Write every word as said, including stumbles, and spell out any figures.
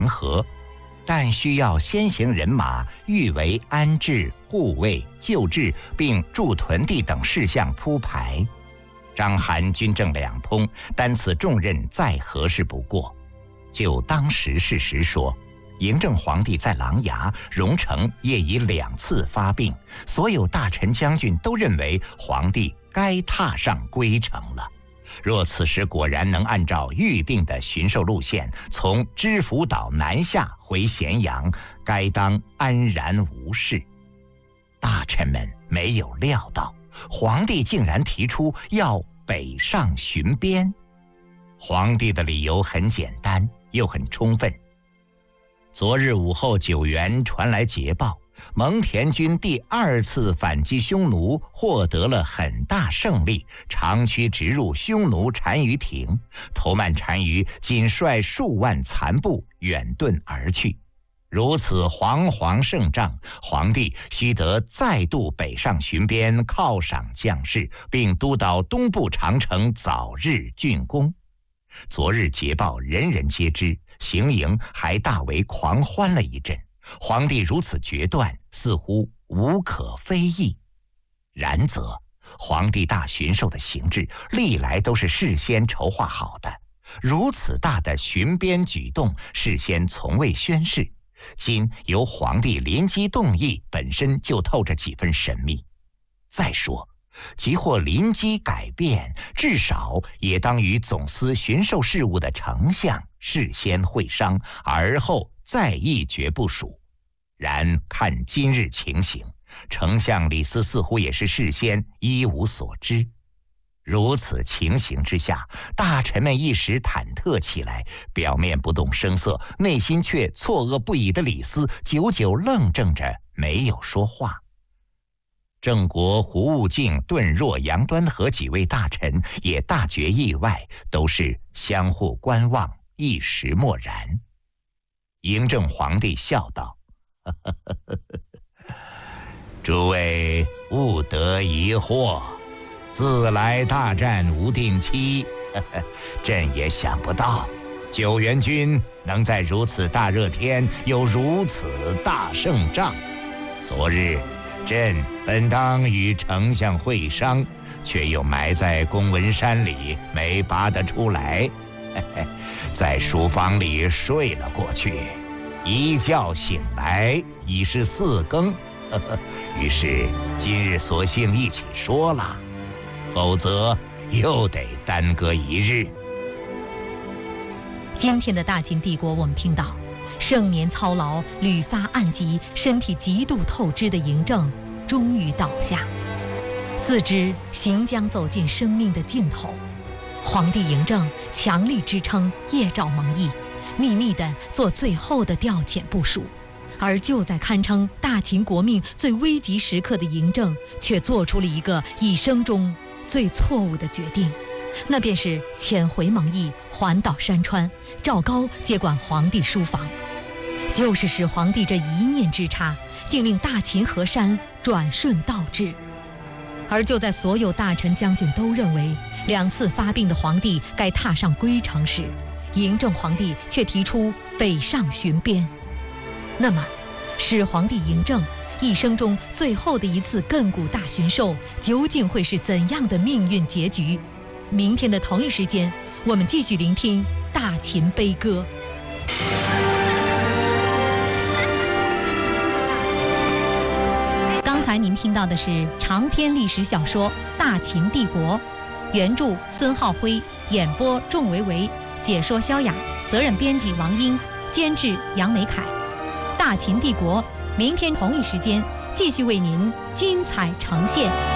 和，但需要先行人马预为安置、护卫、救治并驻屯地等事项铺排。章韩军政两通，担此重任再合适不过。就当时事实说，嬴政皇帝在琅琊、戎城业已两次发病，所有大臣将军都认为皇帝该踏上归程了。若此时果然能按照预定的巡狩路线，从知府岛南下回咸阳，该当安然无事。大臣们没有料到，皇帝竟然提出要北上巡边。皇帝的理由很简单，又很充分。昨日午后九原传来捷报，蒙恬军第二次反击匈奴获得了很大胜利，长驱直入匈奴单于庭，头曼单于仅率数万残部远遁而去。如此煌煌胜仗，皇帝须得再度北上巡边，犒赏将士，并督导东部长城早日竣工。昨日捷报人人皆知，行营还大为狂欢了一阵。皇帝如此决断，似乎无可非议。然则皇帝大巡狩的行制历来都是事先筹划好的，如此大的巡边举动事先从未宣示，今由皇帝临机动议，本身就透着几分神秘。再说即或临机改变，至少也当与总司巡狩事务的丞相事先会商，而后再议决部署。然看今日情形，丞相李斯似乎也是事先一无所知。如此情形之下，大臣们一时忐忑起来，表面不动声色，内心却错愕不已的李斯久久愣怔着，没有说话。郑国胡务敬、顿若、杨端和几位大臣也大觉意外，都是相互观望，一时默然。嬴政皇帝笑道：呵呵呵呵诸位勿得疑惑，自来大战无定期，呵呵朕也想不到九原军能在如此大热天有如此大胜仗。昨日朕本当与丞相会商，却又埋在公文山里没拔得出来，呵呵在书房里睡了过去。一觉醒来已是四更，呵呵于是今日索性一起说了，否则又得耽搁一日。 今天的大秦帝国，我们听到盛年操劳、屡发暗疾、身体极度透支的嬴政终于倒下，自知行将走进生命的尽头，皇帝嬴政强力支撑，夜照蒙毅，秘密地做最后的调遣部署。而就在堪称大秦国命最危急时刻的嬴政，却做出了一个一生中最错误的决定，那便是遣回蒙毅，环岛山川，赵高接管皇帝书房。就是使皇帝这一念之差，竟令大秦河山转瞬倒置。而就在所有大臣将军都认为两次发病的皇帝该踏上归程时，嬴政皇帝却提出北上巡边。那么始皇帝嬴政一生中最后的一次亘古大巡狩，究竟会是怎样的命运结局？明天的同一时间，我们继续聆听大秦悲歌。刚才您听到的是长篇历史小说《大秦帝国》，原著孙浩辉，演播仲维维，解说萧雅，责任编辑王英，监制杨梅凯。《大秦帝国》明天同一时间继续为您精彩呈现。